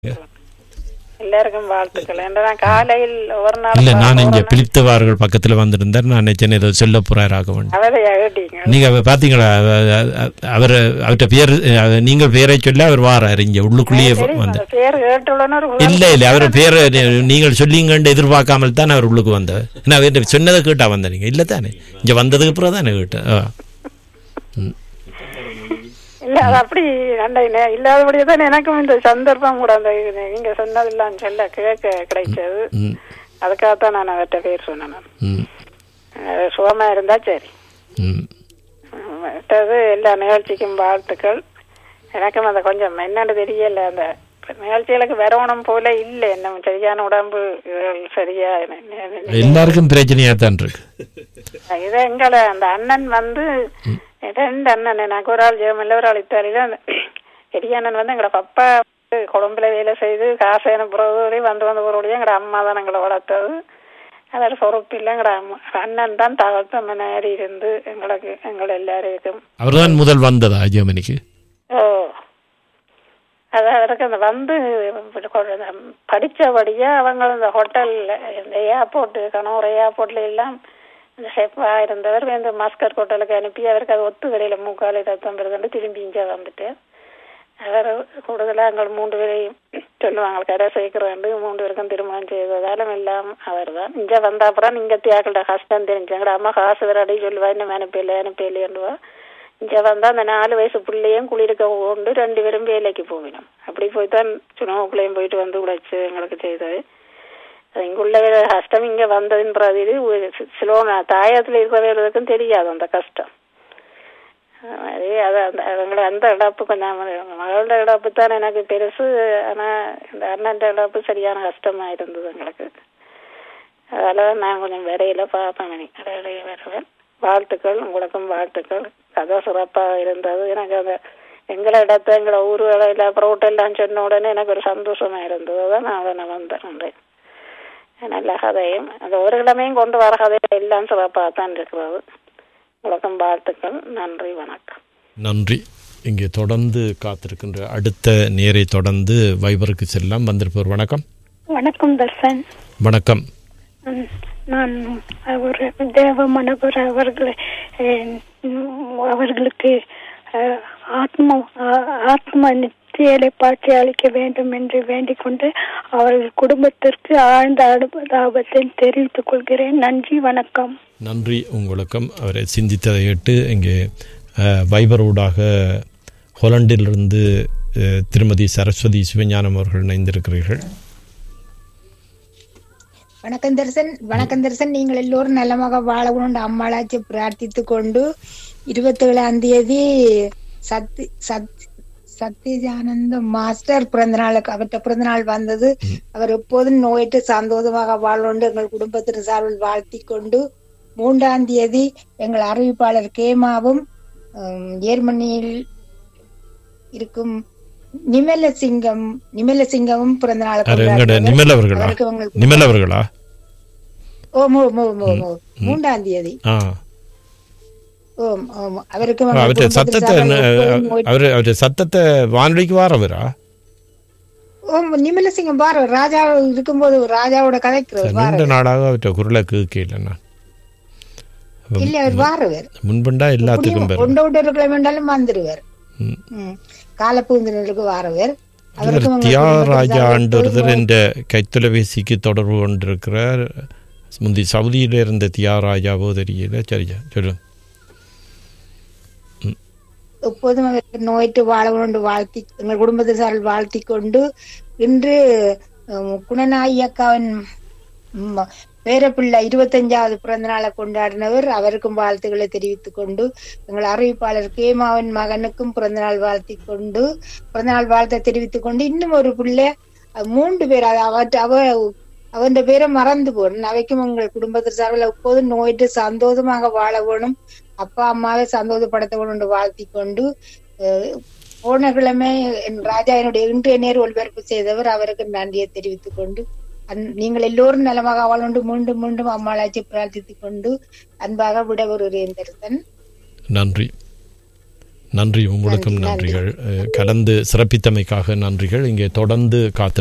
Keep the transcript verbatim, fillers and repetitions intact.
எல்லாருக்கும் வாழ்த்துக்கள். நான் காலையில் ஒரு நாள் இல்ல நான் இங்க பிலிப்தவார்கள் பக்கத்துல வந்திருந்தார். நான் நினைச்சேன் ஏதோ சொல்ல போறாராக வேண்டும். நீங்க பாத்தீங்களா அவர் அவர்கிட்ட பேர் நீங்கள் பேரை சொல்ல அவர் வாராரு இங்க உள்ளுக்குள்ளேயே வந்து. இல்ல இல்ல அவர் பேர் நீங்கள் சொல்லிங்கன்னு எதிர்பார்க்காமல் தான் அவர் உள்ளுக்கு வந்தார். நான் சொன்னதை கேட்டா வந்த நீங்க இல்ல தானே இங்க வந்ததுக்கு அப்புறம் தானே கேட்டேன். இல்ல அது அப்படி இல்லாதபடியே தான் எனக்கும் இந்த சந்தர்ப்பம் கூட அந்த நீங்க சொன்னதெல்லாம் சொல்ல கேட்க கிடைச்சது. அதுக்காகத்தான் நான் அவர்கிட்ட பேர் சொன்னேன். சுகமா இருந்தா சரி. மற்றது எல்லா நிகழ்ச்சிக்கும் வாழ்த்துக்கள். எனக்கும் அந்த கொஞ்சம் என்னன்னு தெரியல, அந்த நிகழ்ச்சிகளுக்கு வரவணும் போல இல்லை. என்ன சரியான உடம்பு சரியா எல்லாருக்கும் பிரச்சனையா தான் இருக்கு. இதை எங்களை அந்த அண்ணன் வந்து ரெண்டு அண்ணன், எனக்கு ஒரு ஆள் ஜெயமல்ல ஒரு ஆள் இத்தாலியில. பெரிய அண்ணன் வந்து எங்களோட பப்பா கொழும்புல வேலை செய்து காசு அனுப்புறதோட வந்து வந்து போறோடைய எங்களோட அம்மா தான் எங்களை வளர்த்தது. அதாவது பொறுப்பு இல்லை. எங்களோட அம்மா அண்ணன் தான் தகவல் மனாரி இருந்து எங்களுக்கு எங்களை எல்லாருக்கும் அவர் தான் முதல் வந்ததா ஜெர்மனிக்கு. ஓ அதான் அவருக்கு அந்த வந்து படித்தபடியா அவங்க இந்த ஹோட்டல்ல இந்த ஏர்போர்ட்டு கனோர் ஏர்போர்ட்ல எல்லாம் இந்த ஷெஃபா இருந்தவர் இந்த மாஸ்கர் ஹோட்டலுக்கு அனுப்பி அவருக்கு அது ஒத்து கடையில மூக்காலை ரத்தம் பெறுதுன்னு திரும்பி இங்கே வந்துட்டு அவர் கூடுதலாக எங்கள் மூன்று பேரையும் சொல்லுவாங்க கடை சேர்க்கிறாண்டு மூன்று பேருக்கும் திருமணம் செய்ததாலும் எல்லாம் அவர் தான். இங்கே வந்த அப்புறம் இங்கே தியாக்களோட கஷ்டம் தெரிஞ்சாங்கடா அம்மா காசு விராடி சொல்லுவா இன்னும் அனுப்பல அனுப்பலையன்னுவா. இங்கே வந்தால் அந்த நாலு வயசு பிள்ளையும் குளிர்க்க கொண்டு ரெண்டு பேரும் வேலைக்கு போகணும். அப்படி போய்தான் சுனோக்குள்ளையும் போயிட்டு வந்து உழைச்சு எங்களுக்கு செய்தது. இங்குள்ள கஷ்டம் இங்கே வந்ததுன்றது சிலோ தாயத்தில் இருக்கிறவர்களுக்கும் தெரியாது அந்த கஷ்டம். அதே அது அந்த அவங்கள அந்த இழப்பு கொஞ்சம் மகளோட இழப்பு தான் எனக்கு பெருசு. ஆனால் இந்த அண்ணன் இழப்பு சரியான கஷ்டமாக இருந்தது எங்களுக்கு. அதெல்லாம் நான் கொஞ்சம் விரையில பார்ப்பேன். மணி விரையில வருவேன். வாழ்த்துக்கள், உங்களுக்கும் வாழ்த்துக்கள். கதை சிறப்பாக இருந்தது. எனக்கு அந்த எங்களை இடத்த எங்களை ஊர்களை இல்லை புரோட்டெல்லாம் சொன்ன உடனே எனக்கு ஒரு சந்தோஷமாக இருந்தது. தான் நான் அதை நான் வந்தேன். நல்ல கதையும் அந்த ஒரு கிழமையும் கொண்டு வர கதையும் எல்லாம் சிறப்பாக தான் இருக்கிறது. உலகம் வாழ்த்துக்கள். நன்றி, வணக்கம். நன்றி. இங்கே தொடர்ந்து காத்திருக்கின்ற அடுத்த நேரை தொடர்ந்து வைபருக்கு செல்லாம் வந்திருப்பவர். வணக்கம். வணக்கம் தர்சன். வணக்கம். நான் ஒரு தேவ மனோகர் அவர்களை அவர்களுக்கு ஆத்மா ஆத்மா நித்தியலை பாற்றி அளிக்க வேண்டும் என்று வேண்டிக் கொண்டு அவர்கள் குடும்பத்திற்கு ஆழ்ந்த அனுதாபத்தை தெரிவித்துக் கொள்கிறேன். நன்றி, வணக்கம். நன்றி உங்களுக்கும். அவரை சிந்தித்ததை கேட்டு இங்கே வைபரோடாக ஹோலண்டிலிருந்து திருமதி சரஸ்வதி சிவஞானம் அவர்கள் இணைந்திருக்கிறீர்கள். வணக்கம் தரிசன். வணக்கம் தரிசன். நீங்கள் எல்லோரும் நலமாக வாழணும் அம்மாளாச்சி பிரார்த்தித்து கொண்டு இருபத்தி ஏழாம் தேதி சத்தி சத் சத்யஜானந்த மாஸ்டர் பிறந்த நாளுக்கு அவற்ற பிறந்த நாள் வந்தது. அவர் எப்போதும் நோயிட்டு சந்தோஷமாக வாழோண்டு எங்கள் குடும்பத்தின் சார்பில் வாழ்த்தி கொண்டு மூன்றாம் தேதி எங்கள் அறிவிப்பாளர் கேமாவும் ஜெர்மனியில் இருக்கும் நிமலசிங்கம் நிமலசிங்கமும் பிறந்த நாளுக்கு மூன்றாம் தேதி சத்தத்தை வானொலிக்கு வாரவரா நிமலசிங்கம் வார ராஜா இருக்கும்போது ராஜாவோட கதைக்கு நாடாக அவற்றை குரலை கேட்கல. இல்ல அவர் வாரவர் முன்பண்டா எல்லாத்துக்கும் வேண்டாலும் வந்துருவார். காலப்பூந்தினருக்கு வாரவர். தியாகராஜா ஒருத்தர் என்ற கைத்தொலைபேசிக்கு தொடர்பு கொண்டிருக்கிறார். முந்தி சவுதியில இருந்த தியாகராஜாவோ தெரியல. சரியா சொல்லு. எப்போதும் அவருக்கு நோயிட்டு வாழ கொண்டு வாழ்த்தி எங்கள் குடும்பத்தை சார்பில் வாழ்த்தி கொண்டு இன்று குணநாயகி அக்காவின் பேரப்பிள்ளை இருபத்தஞ்சாவது பிறந்த நாளை கொண்டாடினவர். அவருக்கும் வாழ்த்துக்களை தெரிவித்துக் கொண்டு எங்கள் அறிவிப்பாளர் கேமாவின் மகனுக்கும் பிறந்த நாள் வாழ்த்தி கொண்டு பிறந்த நாள் வாழ்த்தை தெரிவித்துக் கொண்டு இன்னும் ஒரு பிள்ளை மூன்று பேர் அவற்ற அவ அவன் பேரை மறந்து போறேன். அவைக்கும் உங்கள் குடும்பத்தின் சார்பில் எப்போதும் நோயிட்டு சந்தோஷமாக வாழ வேணும், அப்பா அம்மாவை சந்தோஷப்படுத்த வேணும் என்று வாழ்த்தி கொண்டு போன கிழமை ராஜா என்னுடைய இன்றைய நேர் ஒளிபரப்பு செய்தவர். அவருக்கு நன்றியை தெரிவித்துக் கொண்டு நீங்கள் எல்லோரும் நலமாக வாழ மீண்டும் மீண்டும் அம்மாளாச்சி பிரார்த்தித்துக் கொண்டு அன்பாக விடவருகிறேன். நன்றி. நன்றி, உங்களுக்கும் நன்றிகள். கலந்து சிறப்பித்தமைக்காக நன்றிகள். இங்கே தொடர்ந்து காத்து